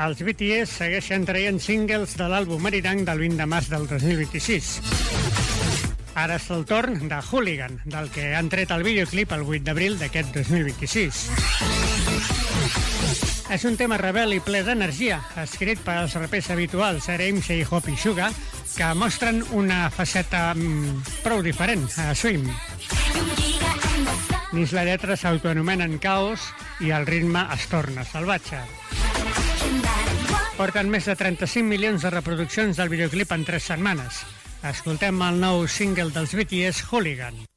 Els BTS segueixen traient singles de l'àlbum Merirang del 20 de març del 2026. Ara és el torn de Hooligan, del que han tret el videoclip el 8 d'abril d'aquest 2026. És un tema rebel i ple d'energia, escrit per als rapers habituals R.M.C. J-Hope i Suga, que mostren una faceta prou diferent a Swim. Dins la lletra s'autoanomenen caos i el ritme es torna salvatge. Porten més de 35 milions de reproduccions del videoclip en 3 setmanes. Escoltem el nou single dels BTS, Hooligan.